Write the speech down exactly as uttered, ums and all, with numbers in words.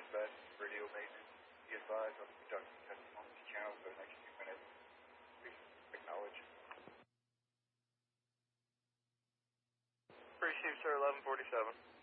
dispatch, radio maintenance. Be advised, I'll be conducting testimony on this channel for the next few minutes. Please acknowledge. Received, sir, eleven forty-seven.